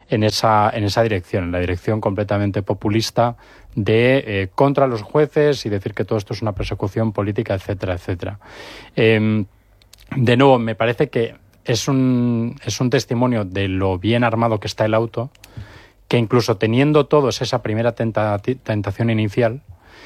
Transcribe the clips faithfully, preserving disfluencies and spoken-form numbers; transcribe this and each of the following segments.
en esa, en esa dirección, en la dirección completamente populista de eh, contra los jueces y decir que todo esto es una persecución política, etcétera, etcétera. Eh, de nuevo, me parece que es un, es un testimonio de lo bien armado que está el auto, que incluso teniendo todos esa primera tenta, tentación inicial,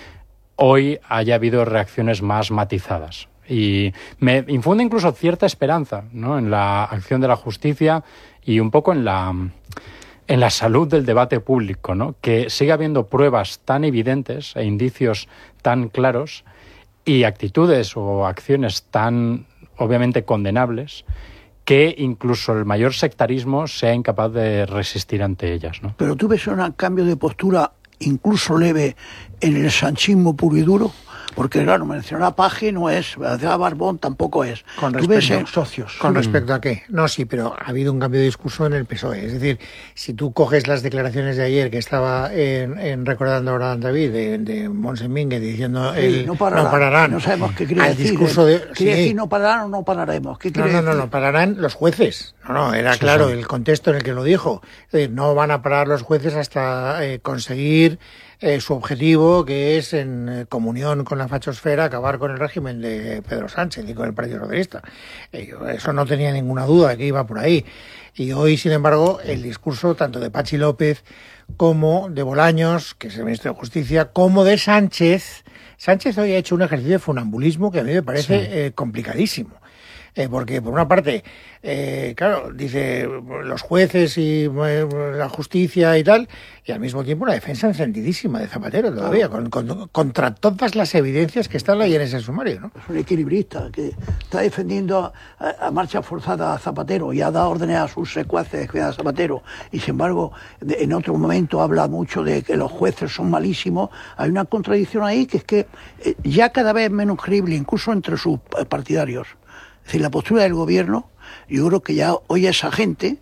hoy haya habido reacciones más matizadas. Y me infunde incluso cierta esperanza, ¿no?, en la acción de la justicia y un poco en la, en la salud del debate público, ¿no?, que siga habiendo pruebas tan evidentes e indicios tan claros y actitudes o acciones tan obviamente condenables, que incluso el mayor sectarismo sea incapaz de resistir ante ellas, ¿no? Pero tú ves un cambio de postura incluso leve en el sanchismo puro y duro, porque claro, mencionar a Paje no es, a Barbón tampoco es. Con tú ves respecto, en socios. ¿Con respecto a qué? No, sí, pero ha habido un cambio de discurso en el P S O E. Es decir, si tú coges las declaraciones de ayer que estaba en, en recordando ahora David, de, de Monsemínguez diciendo Sí, el, no, pararán, no pararán. No sabemos qué quiere al decir. Discurso de, ¿Quiere sí. decir no pararán o no pararemos? ¿Qué No, quiere no, no, decir? no, pararán los jueces. No, no, era sí, claro sí. el contexto en el que lo dijo. Es decir, no van a parar los jueces hasta eh, conseguir eh, su objetivo, que es, en eh, comunión con la fachosfera, acabar con el régimen de Pedro Sánchez y con el Partido Socialista. Eh, eso no tenía ninguna duda de que iba por ahí. Y hoy, sin embargo, el discurso tanto de Pachi López como de Bolaños, que es el ministro de Justicia, como de Sánchez. Sánchez hoy ha hecho un ejercicio de funambulismo que a mí me parece sí. eh, complicadísimo. Eh, porque, por una parte, eh, claro, dice los jueces y eh, la justicia y tal, y al mismo tiempo una defensa encendidísima de Zapatero todavía, con, con, contra todas las evidencias que están ahí en ese sumario, ¿no? Es un equilibrista que está defendiendo a, a marcha forzada a Zapatero y ha dado órdenes a sus secuaces que a Zapatero, y sin embargo, de, en otro momento habla mucho de que los jueces son malísimos. Hay una contradicción ahí que es que eh, ya cada vez menos creíble, incluso entre sus partidarios. Es decir, la postura del gobierno, yo creo que ya hoy esa gente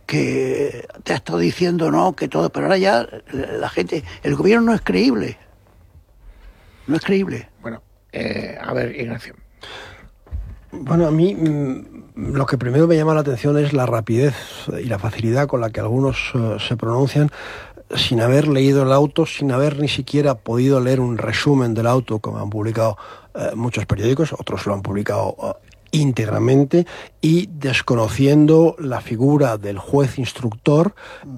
que te ha estado diciendo no, que todo, pero ahora ya la gente, el gobierno no es creíble. No es creíble. Bueno, eh, a ver, Ignacio. Bueno, a mí mmm, lo que primero me llama la atención es la rapidez y la facilidad con la que algunos uh, se pronuncian sin haber leído el auto, sin haber ni siquiera podido leer un resumen del auto, como han publicado uh, muchos periódicos, otros lo han publicado uh, íntegramente, y desconociendo la figura del juez instructor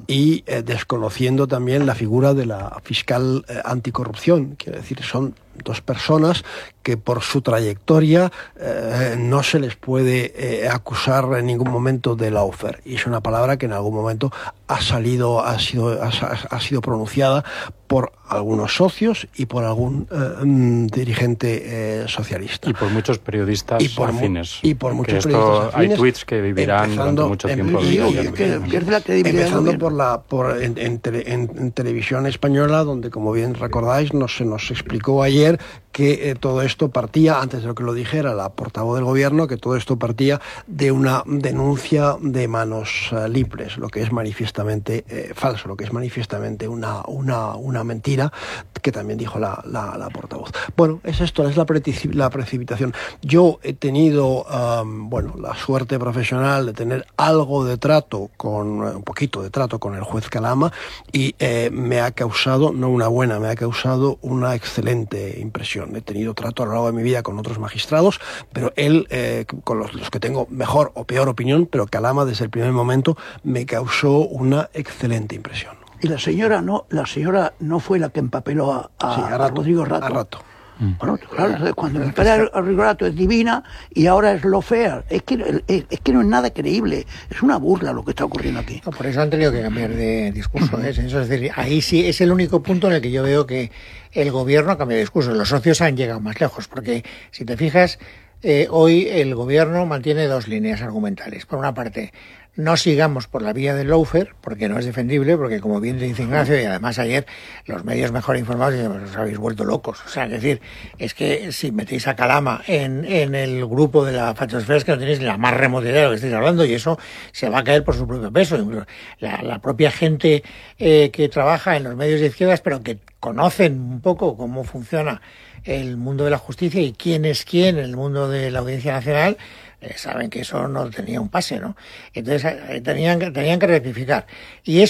y eh, desconociendo también la figura de la fiscal eh, anticorrupción. Quiero decir, son dos personas que por su trayectoria eh, no se les puede eh, acusar en ningún momento de lawfare, y es una palabra que en algún momento ha salido, ha sido, ha, ha sido pronunciada por algunos socios y por algún eh, dirigente eh, socialista. Y por muchos periodistas y por afines. Y por muchos esto, periodistas afines. Hay tweets que vivirán empezando, durante mucho tiempo. En, que pierde la credibilidad. Empezando por la, por, en, en, tele, en, en televisión española, donde, como bien recordáis, nos, se nos explicó ayer que eh, todo esto partía, antes de lo que lo dijera la portavoz del gobierno, que todo esto partía de una denuncia de manos uh, libres, lo que es manifiestamente eh, falso, lo que es manifiestamente una, una, una mentira, que también dijo la, la, la portavoz. Bueno, es esto, es la, preci- la precipitación. Yo he tenido, um, bueno, la suerte profesional de tener algo de trato con, un poquito de trato con el juez Calama, y eh, me ha causado, no una buena, me ha causado una excelente impresión. He tenido trato a lo largo de mi vida con otros magistrados, pero él, eh, con los, los que tengo mejor o peor opinión, pero Calama desde el primer momento me causó una excelente impresión. Y la señora no, la señora no fue la que empapeló a, a, sí, a, rato, a Rodrigo Rato. A Rato. Bueno, claro, cuando empapela a Rodrigo Rato es divina y ahora es lawfare. Es que, es, es que no es nada creíble. Es una burla lo que está ocurriendo aquí. No, por eso han tenido que cambiar de discurso. ¿eh? Eso es decir, ahí sí es el único punto en el que yo veo que el gobierno ha cambiado de discurso. Los socios han llegado más lejos, porque si te fijas, eh, hoy el gobierno mantiene dos líneas argumentales. Por una parte, no sigamos por la vía del lawfare, porque no es defendible, porque como bien dice Ignacio, y además ayer los medios mejor informados os habéis vuelto locos. O sea, es decir, es que si metéis a Calama en, en el grupo de la fachosfera, es que no tenéis la más remota idea de lo que estáis hablando, y eso se va a caer por su propio peso. La, la propia gente eh, que trabaja en los medios de izquierdas, pero que conocen un poco cómo funciona el mundo de la justicia y quién es quién en el mundo de la Audiencia Nacional, eh, saben que eso no tenía un pase, ¿no? Entonces eh, tenían, tenían que rectificar. Y